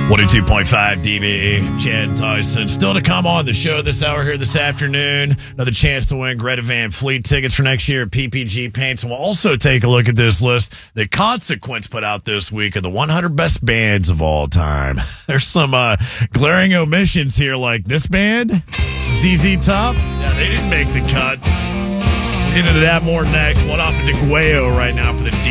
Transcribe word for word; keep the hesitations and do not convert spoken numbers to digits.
one oh two point five D B E, Chad Tyson. Still to come on the show this hour here this afternoon. Another chance to win Greta Van Fleet tickets for next year at P P G Paints. And we'll also take a look at this list that Consequence put out this week of the one hundred best bands of all time. There's some uh, glaring omissions here, like this band, Z Z Top. Yeah, they didn't make the cut. We'll get into that more next. One off of DeGuayo right now for the D